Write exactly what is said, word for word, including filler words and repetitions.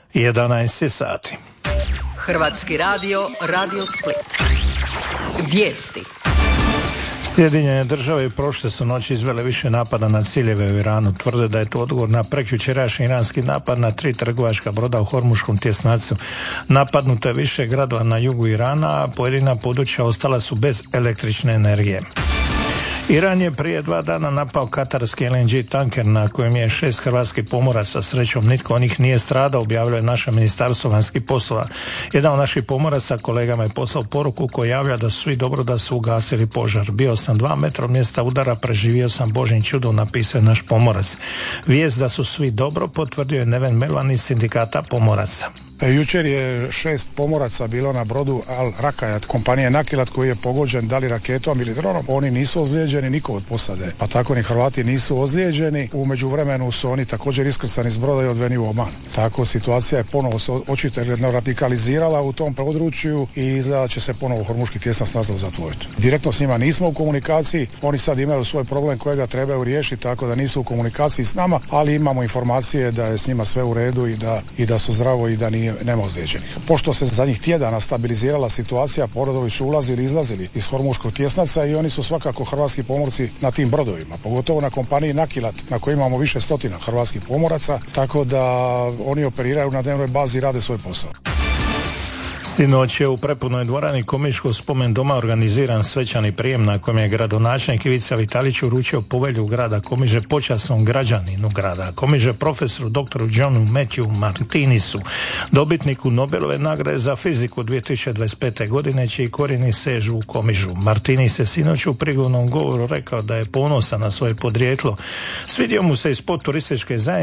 jedanaest je sati. Hrvatski radio, Radio Split. Vijesti. Sjedinjene države prošle su noći izvele više napada na ciljeve u Iranu. Tvrde da je to odgovor na prekjučerašnji iranski napad na tri trgovačka broda u Hormuškom tjesnacu. Napadnuto je više gradova na jugu Irana, a pojedina područja ostala su bez električne energije. Iran je prije dva dana napao katarski el en ge tanker na kojem je šest hrvatskih pomoraca. Srećom nitko od njih nije stradao, objavilo je naše ministarstvo vanjskih poslova. Jedan od naših pomoraca kolegama je poslao poruku koja javlja da su svi dobro, da su ugasili požar. Bio sam dva metra od mjesta udara, preživio sam Božjim čudom, napisao je naš pomorac. Vijest da su svi dobro potvrdio je Neven Melvan iz sindikata pomoraca. Jučer je šest pomoraca bilo na brodu Al Rakajat, kompanije Nakilat, koji je pogođen da li raketom ili dronom. Oni nisu ozlijeđeni, niko od posade, pa tako ni Hrvati nisu ozlijeđeni. U međuvremenu su oni također iskrcani s broda i odveni u Oman. Tako situacija je ponovo se očito radikalizirala u tom području i izgleda će se ponovo Hormuški tjesnac nazad zatvoriti. Direktno s njima nismo u komunikaciji, oni sad imaju svoj problem kojega trebaju riješiti, tako da nisu u komunikaciji s nama, ali imamo informacije da je s njima sve u redu i da, i da su zdravo i da nije nema ozlijeđenih. Pošto se zadnjih tjedana stabilizirala situacija, brodovi su ulazili i izlazili iz Hormuškog tjesnaca i oni su svakako hrvatski pomorci na tim brodovima, pogotovo na kompaniji Nakilat, na kojoj imamo više stotina hrvatskih pomoraca, tako da oni operiraju na dnevnoj bazi i rade svoj posao. Sinoć je u prepunoj dvorani Komiškog spomen doma organiziran svečani prijem na kojem je gradonačelnik Ivica Vitalić uručio povelju grada Komiže počasnom građaninu grada Komiže, profesoru doktoru Johnu Matthew Martinisu, dobitniku Nobelove nagrade za fiziku dvije tisuće dvadeset pete. godine, čiji korijeni sežu u Komižu. Martinis je sinoć u prigodnom govoru rekao da je ponosan na svoje podrijetlo. Svidio mu se i spot turističke zajednice